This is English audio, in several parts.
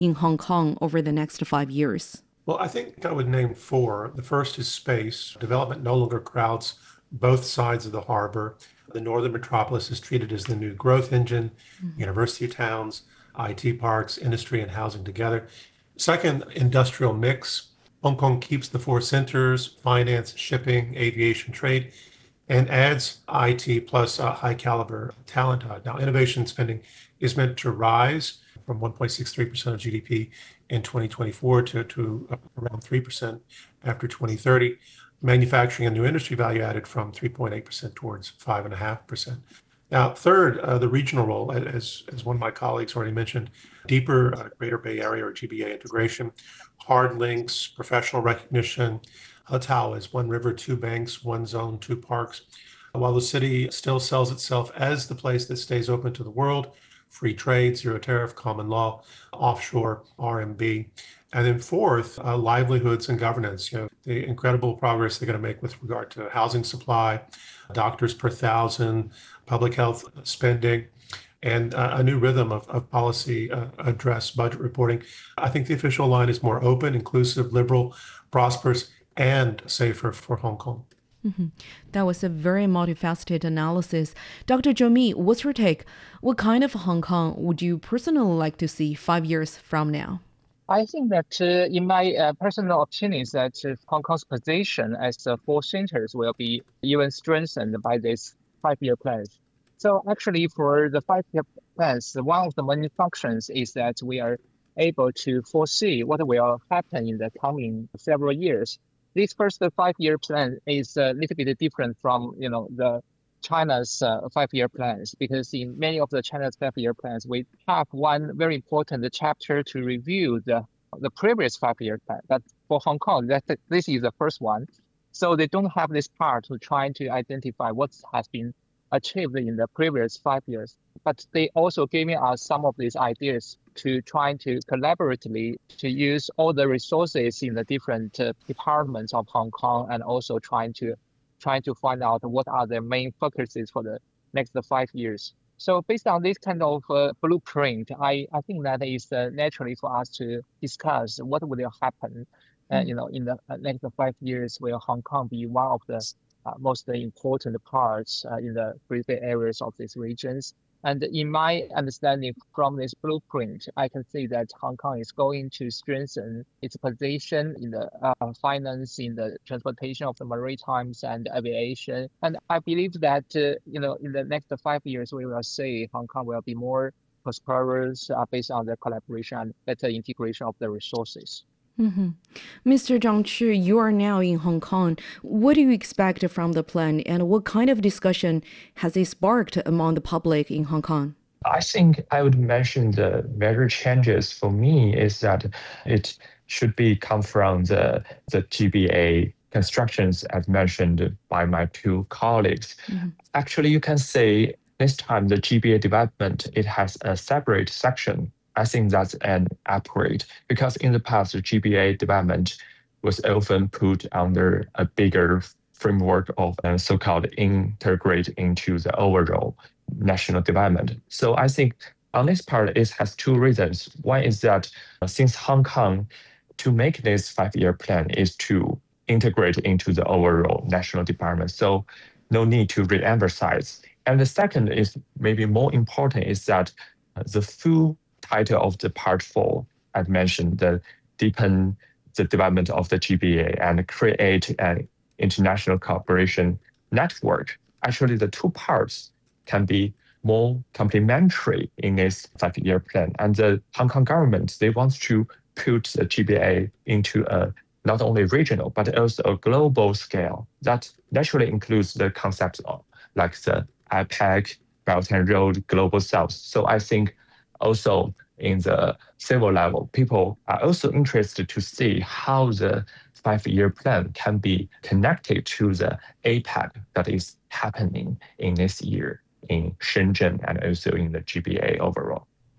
in Hong Kong over the next 5 years? Well, I think I would name four. The first is space. Development no longer crowds both sides of the harbor. The northern metropolis is treated as the new growth engine, Mhm. university towns, IT parks, industry, and housing together. Second, industrial mix. Hong Kong keeps the four centers, finance, shipping, aviation, trade, and adds IT plus high caliber talent. Now, innovation spending is meant to rise from 1.63% of GDP in 2024 to around 3% after 2030. Manufacturing and new industry value added from 3.8% towards 5.5%. Now, third, the regional role, as one of my colleagues already mentioned, deeper Greater Bay Area or GBA integration, hard links, professional recognition. Hotao is one river, two banks, one zone, two parks. While the city still sells itself as the place that stays open to the world, free trade, zero tariff, common law, offshore, RMB. And then fourth, livelihoods and governance. The incredible progress they're going to make with regard to housing supply, doctors per thousand, public health spending, and a new rhythm of policy address budget reporting. I think the official line is more open, inclusive, liberal, prosperous, and safer for Hong Kong. Mhm. That was a very multifaceted analysis. Dr. Jomi, what's your take? What kind of Hong Kong would you personally like to see 5 years from now? I think that, in my personal opinion, is that Hong Kong's position as the four centers will be even strengthened by this 5-year plan. So actually, for the 5-year plans, one of the main functions is that we are able to foresee what will happen in the coming several years. This first 5-year plan is a little bit different from, the China's 5-year plans, because in many of the China's 5-year plans, we have one very important chapter to review the previous 5-year plan. But for Hong Kong, this is the first one. So they don't have this part to try to identify what has been achieved in the previous 5 years. But they also giving us some of these ideas to trying to collaboratively to use all the resources in the different departments of Hong Kong, and also trying to find out what are the main focuses for the next 5 years. So based on this kind of blueprint, I think that is naturally for us to discuss what will happen, Mm. in the next 5 years. Will Hong Kong be one of the most important parts in the Great Bay areas of these regions? And in my understanding from this blueprint, I can see that Hong Kong is going to strengthen its position in the finance, in the transportation of the maritimes and aviation. And I believe that, in the next 5 years, we will see Hong Kong will be more prosperous based on the collaboration and better integration of the resources. Mhm. Mr. Zhang Chu, you are now in Hong Kong. What do you expect from the plan, and what kind of discussion has it sparked among the public in Hong Kong? I think I would mention the major changes for me is that it should be come from the GBA constructions as mentioned by my two colleagues. Mhm. Actually, you can say this time the GBA development, it has a separate section. I think that's an upgrade because in the past, the GBA development was often put under a bigger framework of so-called integrate into the overall national development. So I think on this part, it has two reasons. One is that since Hong Kong, to make this 5-year plan is to integrate into the overall national development. So no need to re-emphasize. And the second is maybe more important is that the full title of the part four, as mentioned, the deepen the development of the GBA and create an international cooperation network. Actually, the two parts can be more complementary in this 5-year plan. And the Hong Kong government, they want to put the GBA into a not only regional, but also a global scale that naturally includes the concepts of like the IPEC, Belt and Road, Global South. So I think also in the civil level, people are also interested to see how the 5-year plan can be connected to the APEC that is happening in this year in Shenzhen and also in the GBA overall.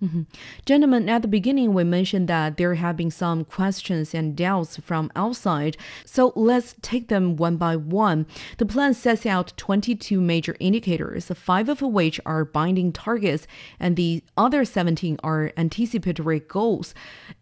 Gentlemen, at the beginning, we mentioned that there have been some questions and doubts from outside. So let's take them one by one. The plan sets out 22 major indicators, 5 of which are binding targets, and the other 17 are anticipatory goals.